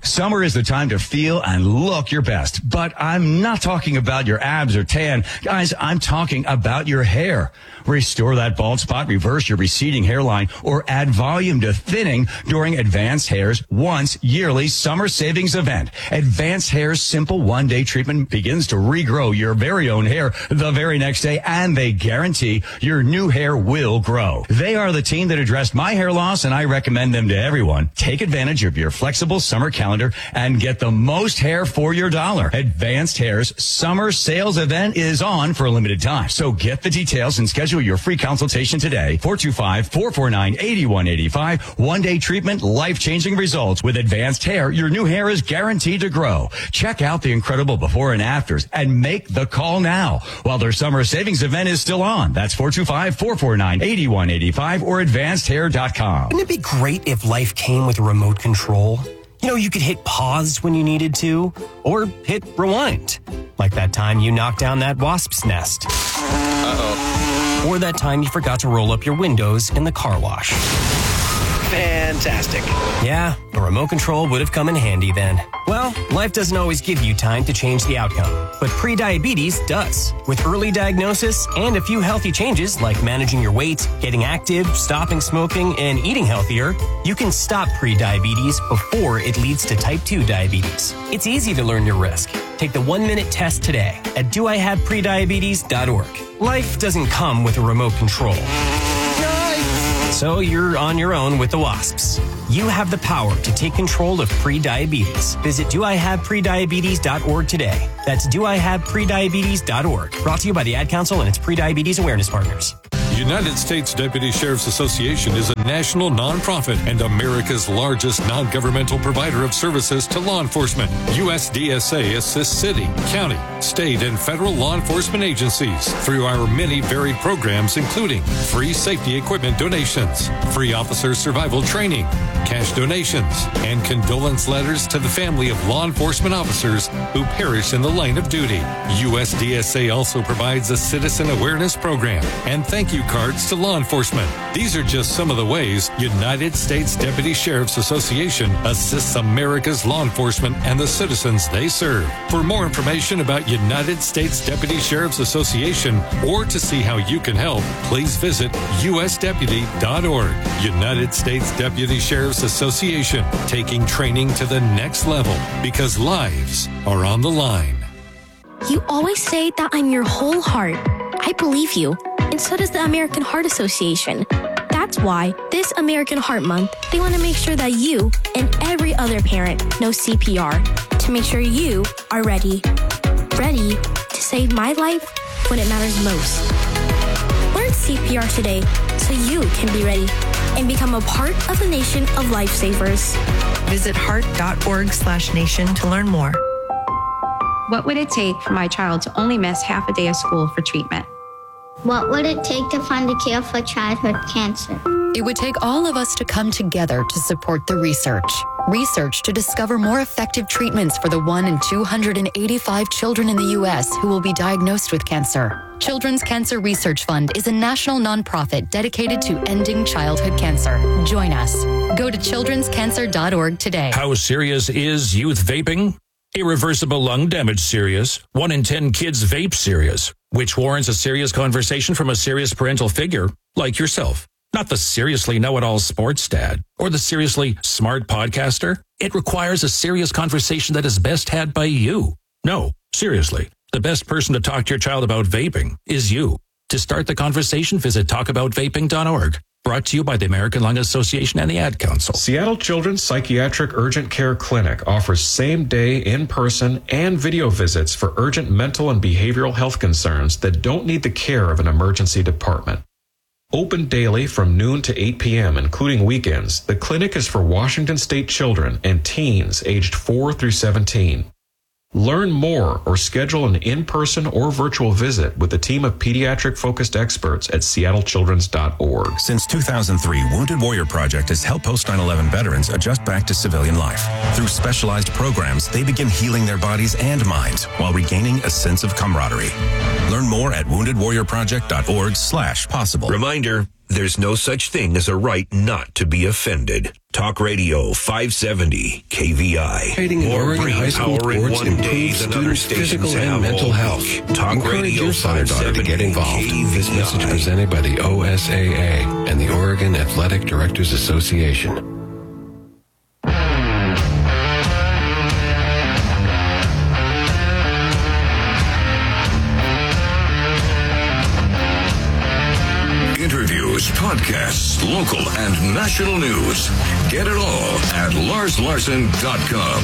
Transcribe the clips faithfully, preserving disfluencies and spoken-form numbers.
Summer is the time to feel and look your best, but I'm not talking about your abs or tan. Guys, I'm talking about your hair. Restore that bald spot, reverse your receding hairline, or add volume to thinning during Advanced Hair's once yearly summer savings event. Advanced Hair's simple one-day treatment begins to regrow your very own hair the very next day, and they guarantee your new hair will grow. They are the team that addressed my hair loss, and I recommend them to everyone. Take advantage of your flexible summer calendar and get the most hair for your dollar. Advanced Hair's summer sales event is on for a limited time. So get the details and schedule your free consultation today. four two five, four four nine, eight one eight five. One-day treatment, life-changing results. With Advanced Hair, your new hair is guaranteed to grow. Check out the incredible before and afters and make the call now while their summer savings event is still on. That's four two five, four four nine, eight one eight five or advanced hair dot com. Wouldn't it be great if life came with a remote control? You know, you could hit pause when you needed to, or hit rewind. Like that time you knocked down that wasp's nest. Uh-oh. Or that time you forgot to roll up your windows in the car wash. Fantastic. Yeah, a remote control would have come in handy then. Well, life doesn't always give you time to change the outcome, but prediabetes does. With early diagnosis and a few healthy changes like managing your weight, getting active, stopping smoking, and eating healthier, you can stop prediabetes before it leads to type two diabetes. It's easy to learn your risk. Take the one-minute test today at do I have prediabetes dot org. Life doesn't come with a remote control. So you're on your own with the wasps. You have the power to take control of prediabetes. Visit do I have prediabetes dot org today. That's do I have prediabetes dot org. Brought to you by the Ad Council and its Prediabetes Awareness Partners. United States Deputy Sheriff's Association is a national nonprofit and America's largest non-governmental provider of services to law enforcement. U S D S A assists city, county, state, and federal law enforcement agencies through our many varied programs, including free safety equipment donations, free officer survival training, cash donations, and condolence letters to the family of law enforcement officers who perish in the line of duty. U S D S A also provides a citizen awareness program and thank you cards to law enforcement. These are just some of the ways United States Deputy Sheriff's Association assists America's law enforcement and the citizens they serve. For more information about United States Deputy Sheriff's Association or to see how you can help, please visit U S deputy dot org. United States Deputy Sheriff's Association, taking training to the next level because lives are on the line. You always say that I'm your whole heart. I believe you. And so does the American Heart Association. That's why this American Heart Month, they want to make sure that you and every other parent knows C P R to make sure you are ready. Ready to save my life when it matters most. Learn C P R today so you can be ready and become a part of the nation of lifesavers. Visit heart dot org slash nation to learn more. What would it take for my child to only miss half a day of school for treatment? What would it take to find a cure for childhood cancer? It would take all of us to come together to support the research. Research to discover more effective treatments for the one in two hundred eighty-five children in the U S who will be diagnosed with cancer. Children's Cancer Research Fund is a national nonprofit dedicated to ending childhood cancer. Join us. Go to children's cancer dot org today. How serious is youth vaping? Irreversible lung damage serious. One in ten kids vape serious, which warrants a serious conversation from a serious parental figure like yourself. Not the seriously know-it-all sports dad or the seriously smart podcaster. It requires a serious conversation that is best had by you. No, seriously, the best person to talk to your child about vaping is you. To start the conversation, visit talk about vaping dot org. Brought to you by the American Lung Association and the Ad Council. Seattle Children's Psychiatric Urgent Care Clinic offers same-day, in-person, and video visits for urgent mental and behavioral health concerns that don't need the care of an emergency department. Open daily from noon to eight p.m., including weekends, the clinic is for Washington State children and teens aged four through seventeen. Learn more or schedule an in-person or virtual visit with a team of pediatric-focused experts at seattle children's dot org. Since two thousand three, Wounded Warrior Project has helped post nine eleven veterans adjust back to civilian life. Through specialized programs, they begin healing their bodies and minds while regaining a sense of camaraderie. Learn more at wounded warrior project dot org slash possible. Reminder, There's no such thing as a right not to be offended. Talk Radio five seventy K V I. More Oregon brain high school power in boards one day improve than other students' stations physical have and mental all health. week. Talk Encourage Radio your son or daughter to get involved. K V I. This message presented by the O S A A and the Oregon Athletic Directors Association. Interviews, podcasts, local and national news. Get it all at lars larson dot com.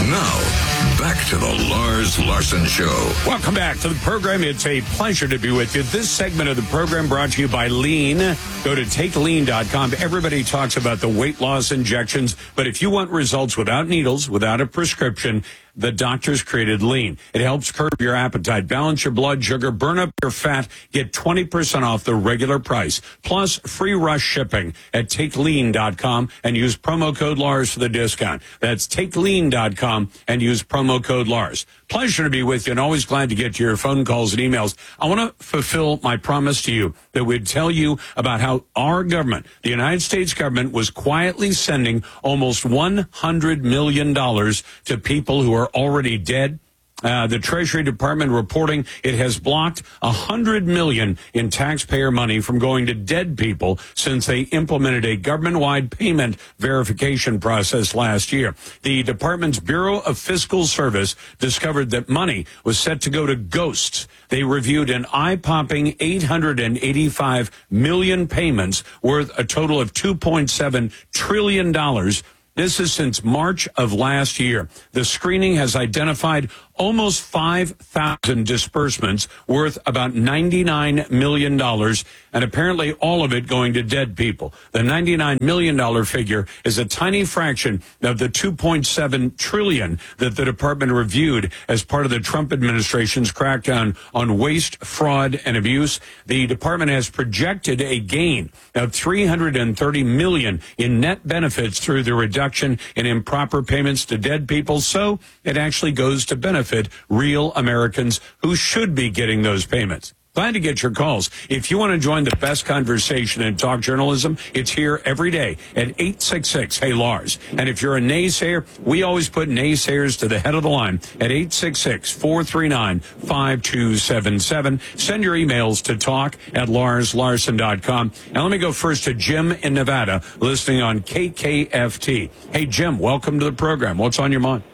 Now, back to the Lars Larson Show. Welcome back to the program. It's a pleasure to be with you. This segment of the program brought to you by Lean. Go to take lean dot com. Everybody talks about the weight loss injections, but if you want results without needles, without a prescription, the doctors created Lean. It helps curb your appetite, balance your blood sugar, burn up your fat, get twenty percent off the regular price, plus free rush shipping at take lean dot com and use promo code Lars for the discount. That's take lean dot com and use promo code Lars. Pleasure to be with you and always glad to get your phone calls and emails. I want to fulfill my promise to you that we'd tell you about how our government, the United States government, was quietly sending almost one hundred million dollars to people who are already dead. Uh, the Treasury Department reporting it has blocked one hundred million dollars in taxpayer money from going to dead people since they implemented a government-wide payment verification process last year. The department's Bureau of Fiscal Service discovered that money was set to go to ghosts. They reviewed an eye-popping eight hundred eighty-five million payments worth a total of two point seven trillion dollars. This is since March of last year. The screening has identified almost five thousand disbursements worth about ninety-nine million dollars, and apparently all of it going to dead people. The ninety-nine million dollars figure is a tiny fraction of the two point seven trillion dollars that the department reviewed as part of the Trump administration's crackdown on waste, fraud, and abuse. The department has projected a gain of three hundred thirty million dollars in net benefits through the reduction in improper payments to dead people, so it actually goes to benefit real Americans who should be getting those payments. Glad to get your calls. If you want to join the best conversation in talk journalism, it's here every day at eight six six, hey Lars. And if you're a naysayer, we always put naysayers to the head of the line at eight six six, four three nine, five two seven seven. Send your emails to talk at lars larson dot com. Now let me go first to Jim in Nevada, listening on K K F T. Hey Jim, welcome to the program. What's on your mind?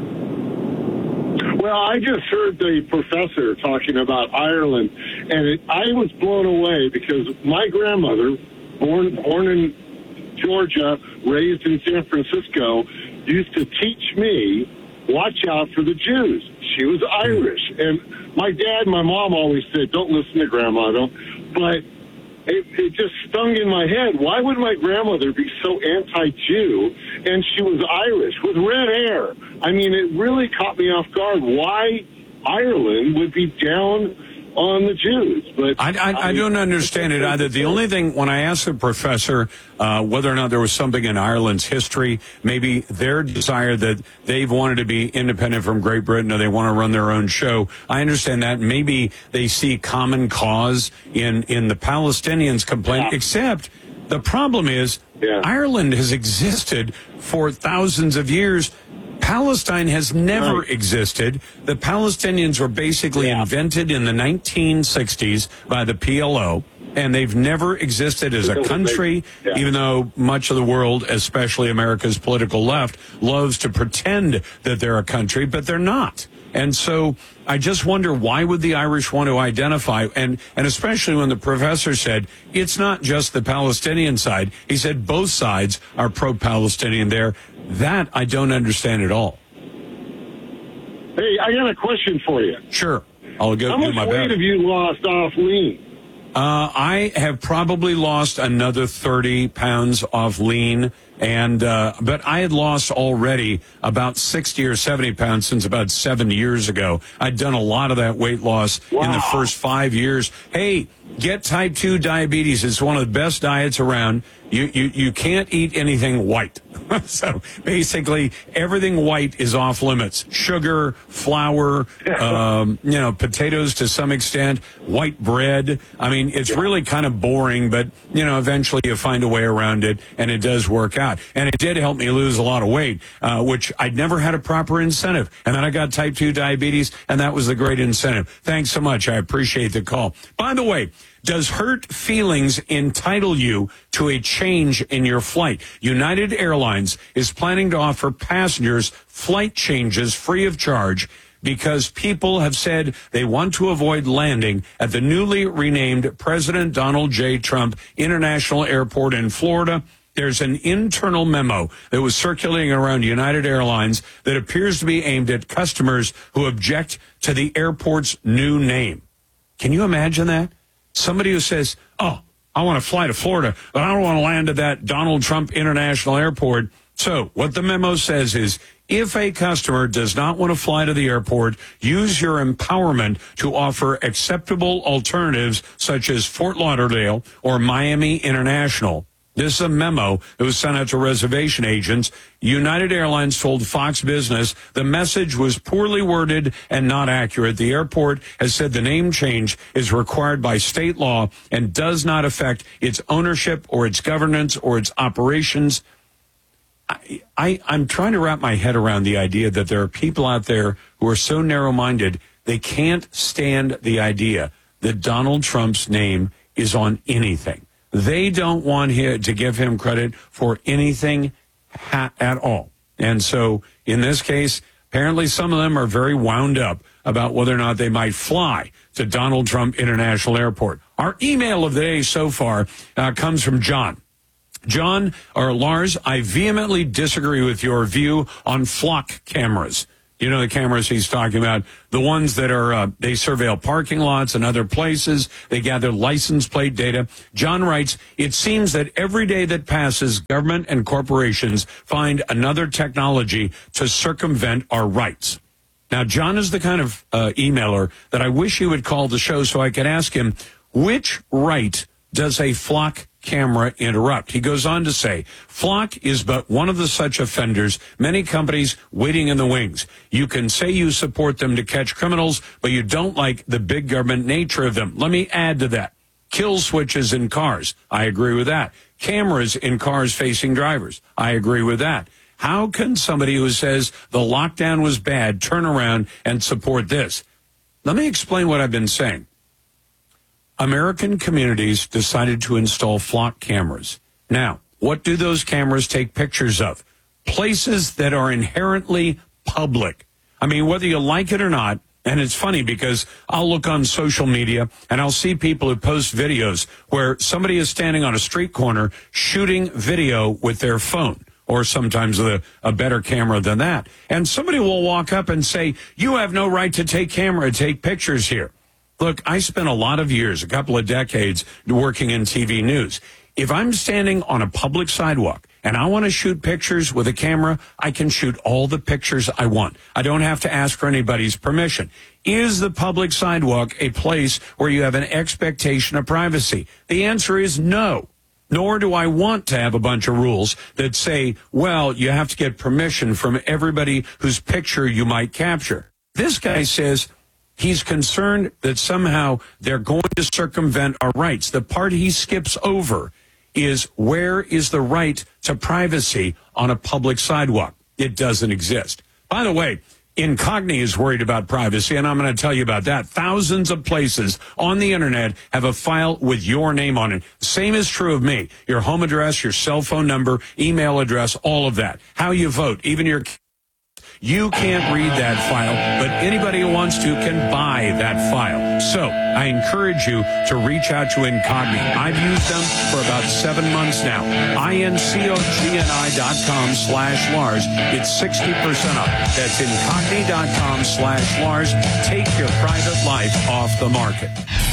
Well, I just heard the professor talking about Ireland, and it, I was blown away because my grandmother, born born in Georgia, raised in San Francisco, used to teach me, watch out for the Jews. She was Irish. And my dad and my mom always said, don't listen to Grandma. Don't. But it, it just stung in my head. Why would my grandmother be so anti-Jew? And she was Irish with red hair. I mean, it really caught me off guard why Ireland would be down on the Jews. But I, I, I don't understand it either. The only thing, when I asked the professor uh, whether or not there was something in Ireland's history, maybe their desire that they've wanted to be independent from Great Britain or they want to run their own show, I understand that. Maybe they see common cause in, in the Palestinians' complaint, yeah. Except the problem is yeah. Ireland has existed for thousands of years. Palestine has never right. existed. The Palestinians were basically yeah. invented in the nineteen sixties by the P L O, and they've never existed as a country, yeah. even though much of the world, especially America's political left, loves to pretend that they're a country, but they're not. And so I just wonder, why would the Irish want to identify, and, and especially when the professor said it's not just the Palestinian side. He said both sides are pro-Palestinian there. That I don't understand at all. Hey, I got a question for you. Sure. I'll go How do much my weight best. have you lost off lean? Uh, I have probably lost another thirty pounds off lean, and uh, but I had lost already about sixty or seventy pounds since about seven years ago. I'd done a lot of that weight loss wow. in the first five years. Hey, get type two diabetes. It's one of the best diets around. You, you, you can't eat anything white. So basically, everything white is off limits. Sugar, flour, um, you know, potatoes to some extent, white bread. I mean, it's really kind of boring, but, you know, eventually you find a way around it, and it does work out. And it did help me lose a lot of weight, uh, which I'd never had a proper incentive. And then I got type two diabetes, and that was the great incentive. Thanks so much. I appreciate the call. By the way, does hurt feelings entitle you to a change in your flight? United Airlines is planning to offer passengers flight changes free of charge because people have said they want to avoid landing at the newly renamed President Donald J. Trump International Airport in Florida. There's an internal memo that was circulating around United Airlines that appears to be aimed at customers who object to the airport's new name. Can you imagine that? Somebody who says, oh, I want to fly to Florida, but I don't want to land at that Donald Trump International Airport. So what the memo says is, if a customer does not want to fly to the airport, use your empowerment to offer acceptable alternatives such as Fort Lauderdale or Miami International. This is a memo that was sent out to reservation agents. United Airlines told Fox Business the message was poorly worded and not accurate. The airport has said the name change is required by state law and does not affect its ownership or its governance or its operations. I, I, I'm trying to wrap my head around the idea that there are people out there who are so narrow-minded they can't stand the idea that Donald Trump's name is on anything. They don't want him to give him credit for anything ha- at all. And so in this case, apparently some of them are very wound up about whether or not they might fly to Donald Trump International Airport. Our email of the day so far uh, comes from John. John, or Lars, I vehemently disagree with your view on flock cameras. You know, the cameras he's talking about, the ones that are, uh, they surveil parking lots and other places. They gather license plate data. John writes, it seems that every day that passes, government and corporations find another technology to circumvent our rights. Now, John is the kind of uh, emailer that I wish he would call the show so I could ask him, which right does a flock camera interrupt? He goes on to say, flock is but one of the such offenders, many companies waiting in the wings. You can say you support them to catch criminals, but you don't like the big government nature of them. Let me add to that. Kill switches in cars. I agree with that. Cameras in cars facing drivers. I agree with that. How can somebody who says the lockdown was bad turn around and support this? Let me explain what I've been saying. American communities decided to install flock cameras. Now, what do those cameras take pictures of? Places that are inherently public. I mean, whether you like it or not, and it's funny because I'll look on social media and I'll see people who post videos where somebody is standing on a street corner shooting video with their phone, or sometimes with a, a better camera than that. And somebody will walk up and say, you have no right to take camera, take pictures here. Look, I spent a lot of years, a couple of decades, working in T V news. If I'm standing on a public sidewalk and I want to shoot pictures with a camera, I can shoot all the pictures I want. I don't have to ask for anybody's permission. Is the public sidewalk a place where you have an expectation of privacy? The answer is no. Nor do I want to have a bunch of rules that say, well, you have to get permission from everybody whose picture you might capture. This guy says he's concerned that somehow they're going to circumvent our rights. The part he skips over is, where is the right to privacy on a public sidewalk? It doesn't exist. By the way, Incogni is worried about privacy, and I'm going to tell you about that. Thousands of places on the internet have a file with your name on it. Same is true of me. Your home address, your cell phone number, email address, all of that. How you vote, even your... You can't read that file, but anybody who wants to can buy that file. So I encourage you to reach out to Incogni. I've used them for about seven months now. I-N-C-O-G-N-I dot com slash Lars. It's sixty percent off. That's Incogni dot com slash Lars. Take your private life off the market.